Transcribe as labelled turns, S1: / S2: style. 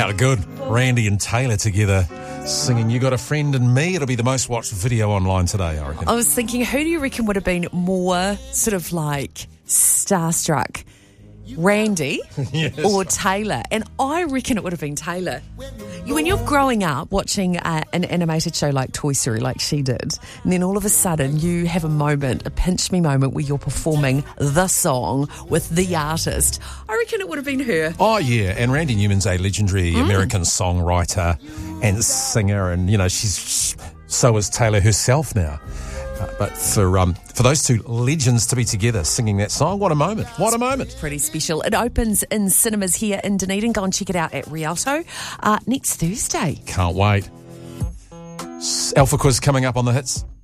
S1: How good. Randy and Taylor together singing You Got a Friend in Me. It'll be the most watched video online today, I reckon.
S2: I was thinking, who do you reckon would have been more sort of like starstruck? Randy
S1: Yes.
S2: or Taylor? And I reckon it would have been Taylor. When you're growing up watching an animated show like Toy Story, like she did, and then all of a sudden you have a moment, a pinch me moment, where you're performing the song with the artist, I reckon it would have been her.
S1: Oh, yeah. And Randy Newman's a legendary American songwriter and singer. And, you know, so is Taylor herself now. But for those two legends to be together singing that song, what a moment. What a moment.
S2: Pretty special. It opens in cinemas here in Dunedin. Go and check it out at Rialto next Thursday.
S1: Can't wait. Alpha Quiz coming up on the hits.